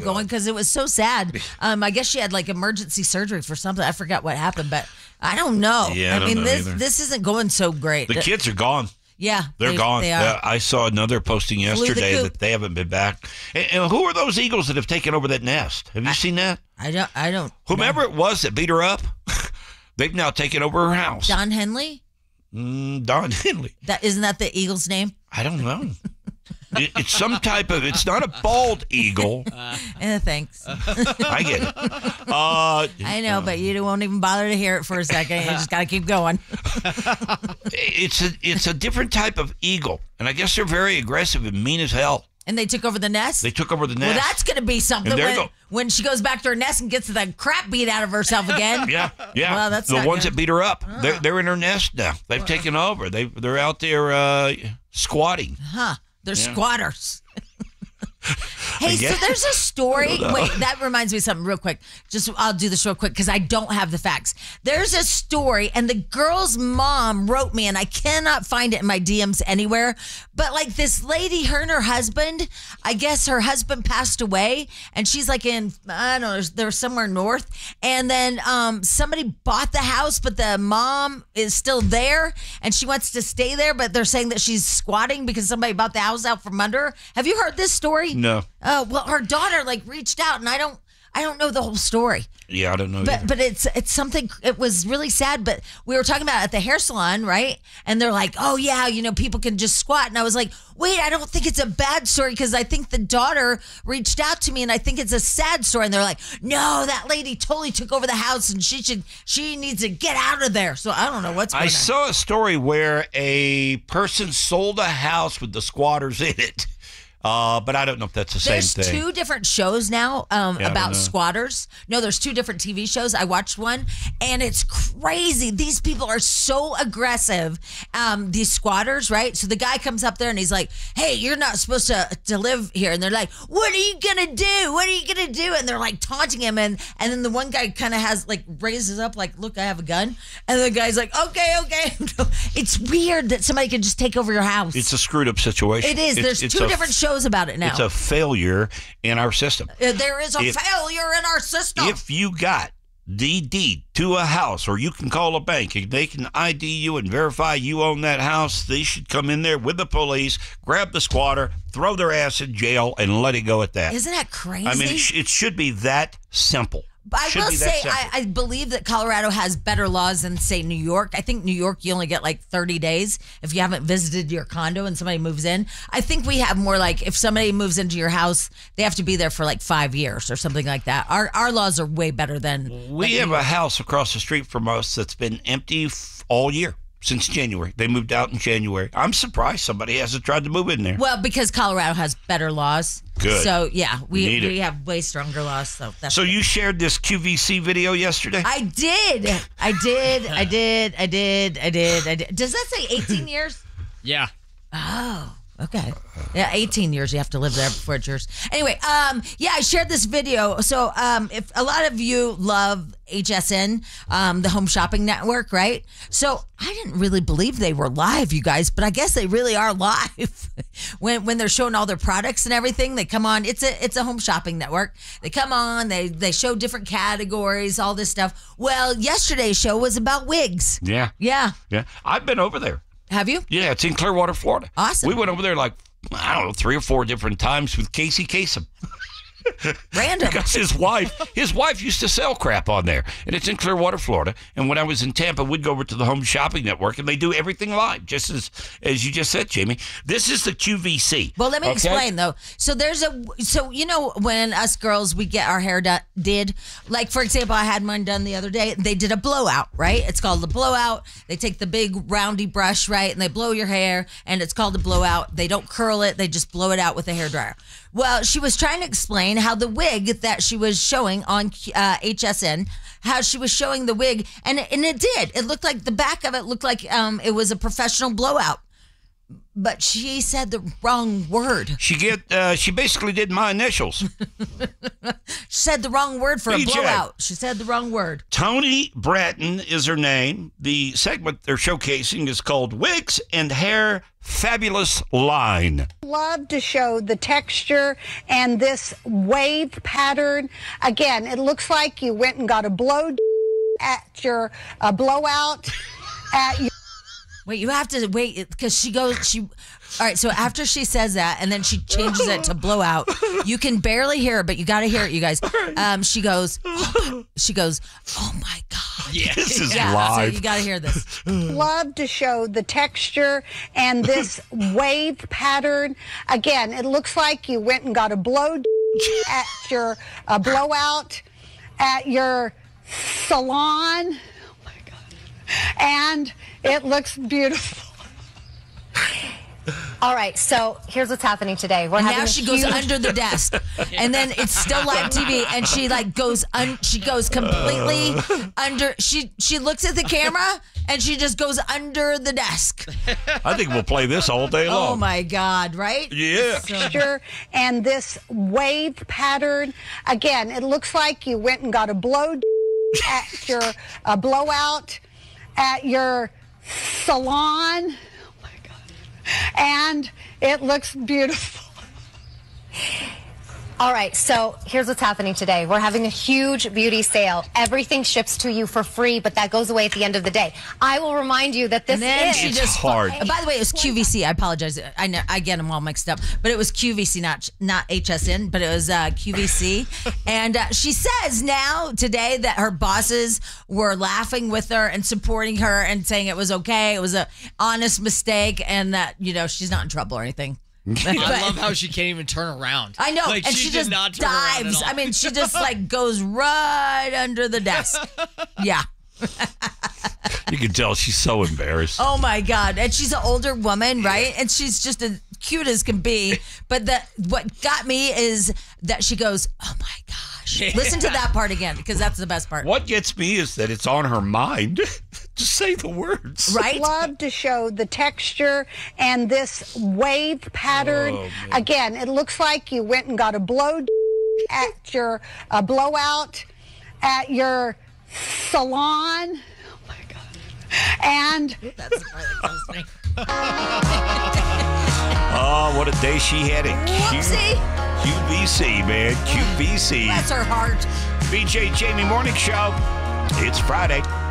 going because it was so sad. I guess she had like emergency surgery for something. I forgot what happened, but I don't know. Yeah, I don't know this isn't going so great. The kids are gone. Yeah, they're gone. They are. Yeah, I saw another posting yesterday that they haven't been back. And who are those eagles that have taken over that nest? Have you seen that? I don't. Whomever it was that beat her up, they've now taken over her house. Don Henley? Don Henley. Isn't that the eagle's name? I don't know. It's some type of. It's not a bald eagle. Thanks. I get it. I know, but you won't even bother to hear it for a second. You just got to keep going. It's a different type of eagle, and I guess they're very aggressive and mean as hell. And they took over the nest? They took over the nest. Well, that's going to be something when she goes back to her nest and gets the crap beat out of herself again. Yeah. Well, that's the ones that beat her up. They're in her nest now. They've taken over. They're out there squatting. Huh. They're squatters. Hey, so there's a story. Wait, that reminds me of something real quick. I'll do this real quick because I don't have the facts. There's a story, and the girl's mom wrote me, and I cannot find it in my DMs anywhere. But like this lady, her and her husband, I guess her husband passed away, and she's like in, I don't know, they're somewhere north. And then somebody bought the house, but the mom is still there, and she wants to stay there, but they're saying that she's squatting because somebody bought the house out from under her. Have you heard this story? No. Oh, well, her daughter reached out, and I don't know the whole story. Yeah, I don't know. But it's something. It was really sad. But we were talking about it at the hair salon, right? And they're like, "Oh yeah, people can just squat." And I was like, "Wait, I don't think it's a bad story because I think the daughter reached out to me, and I think it's a sad story." And they're like, "No, that lady totally took over the house, and she needs to get out of there." So I don't know what's going on. I saw a story where a person sold a house with the squatters in it. But I don't know if that's the same thing. There's 2 different shows now about squatters. No, there's 2 different TV shows. I watched one, and it's crazy. These people are so aggressive, these squatters, right? So the guy comes up there, and he's like, "Hey, you're not supposed to live here." And they're like, "What are you going to do? What are you going to do?" And they're like taunting him, and then the one guy kind of raises up like, "Look, I have a gun." And the guy's like, okay. It's weird that somebody can just take over your house. It's a screwed up situation. It is. There's 2 different shows about it now. It's a failure in our system. There is a failure in our system. If you got the deed to a house, or you can call a bank, and they can ID you and verify you own that house, they should come in there with the police, grab the squatter, throw their ass in jail, and let it go at that. Isn't that crazy? I mean, it should be that simple. But I will say, I believe that Colorado has better laws than, say, New York. I think New York, you only get 30 days if you haven't visited your condo and somebody moves in. I think we have more if somebody moves into your house, they have to be there for 5 years or something like that. Our laws are way better than. We have a house across the street from us that's been empty all year. Since January. They moved out in January. I'm surprised somebody hasn't tried to move in there. Well, because Colorado has better laws. Good. So, yeah, we have way stronger laws. So you shared this QVC video yesterday? I did. Does that say 18 years? Yeah. Oh. Okay. Yeah, 18 years you have to live there before it's yours. Anyway, I shared this video. So if a lot of you love HSN, the Home Shopping Network, right? So I didn't really believe they were live, you guys, but I guess they really are live. when they're showing all their products and everything, they come on. It's a Home Shopping Network. They come on, they show different categories, all this stuff. Well, yesterday's show was about wigs. Yeah. Yeah. Yeah. I've been over there. Have you? Yeah, it's in Clearwater, Florida. Awesome. We went over there 3 or 4 different times with Casey Kasem. Random. Because his wife used to sell crap on there. And it's in Clearwater, Florida. And when I was in Tampa, we'd go over to the Home Shopping Network, and they do everything live, just as you just said, Jamie. This is the QVC. Well, let me explain, though. So when us girls, we get our hair did, for example, I had mine done the other day. They did a blowout, right? It's called the blowout. They take the big roundy brush, right? And they blow your hair, and it's called the blowout. They don't curl it. They just blow it out with a hairdryer. Well, she was trying to explain how the wig that she was showing on HSN, how she was showing the wig, and it did. It looked like the back of it looked like it was a professional blowout. but she said the wrong word. She basically did my initials. She said the wrong word for a BJ. blowout. She said the wrong word. Tony Bratton is her name. The segment they're showcasing is called Wigs and Hair Fabulous Line. Love to show the texture and this wave pattern. Again, it looks like you went and got a at your blowout at your. Wait, you have to wait because all right, so after she says that and then she changes it to blowout, you can barely hear her, but you got to hear it, you guys. She goes, oh my God. Yeah, this is Yeah, live. so you got to hear this. Love to show the texture and this wave pattern. Again, it looks like you went and got a at your blowout at your salon. Oh my God. And it looks beautiful. All right, so here's what's happening today. We're And having now she goes under the desk, and then it's still live TV, and she like goes completely under. She looks at the camera, and she just goes under the desk. I think we'll play this all day long. Oh my God! Right? Yeah. Texture and this wave pattern. Again, it looks like you went and got a at your blowout at your salon. And it looks beautiful. All right, so here's what's happening today. We're having a huge beauty sale. Everything ships to you for free, but that goes away at the end of the day. I will remind you that this And then she It's just hard. By the way, it was QVC. I apologize. I get them all mixed up, but it was QVC, not HSN, but it was QVC. And she says now today that her bosses were laughing with her and supporting her and saying it was okay. It was a honest mistake, and that she's not in trouble or anything. I love how she can't even turn around. I know, Like, and she she did just not turn around at dives. all. I mean, she just like goes right under the desk. Yeah. You can tell she's so embarrassed. Oh my God! And she's an older woman, right? And she's just as cute as can be. But what got me is that she goes, "Oh my gosh!" Listen to that part again because that's the best part. What gets me is that it's on her mind to say the words. Right? Love to show the texture and this wave pattern. Again, it looks like you went and got a at your blowout at your salon. Oh my God. And That's the part that comes to me. Oh, what a day she had at Whoopsie. QVC, man. QVC. That's her heart. BJ Jamie Morning Show. It's Friday.